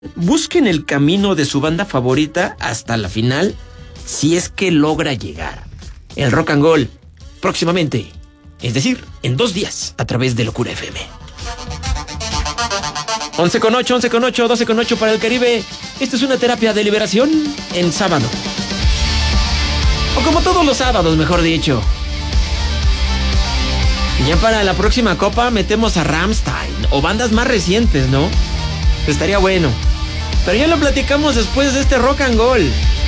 busquen el camino de su banda favorita hasta la final, si es que logra llegar. El Rock and Roll, próximamente, es decir, en 2 días, a través de Locura FM. 11:08, 11:08, 12:08 para el Caribe. Esto es una terapia de liberación en sábado. O como todos los sábados, mejor dicho. Ya para la próxima copa metemos a Rammstein o bandas más recientes, ¿no? Estaría bueno. Pero ya lo platicamos después de este Rock and Roll.